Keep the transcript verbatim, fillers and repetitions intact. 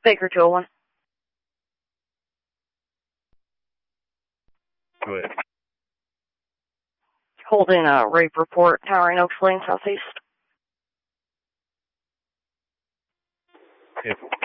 Baker two oh one. Go ahead. Holding a rape report, Towering Oaks Lane, Southeast. If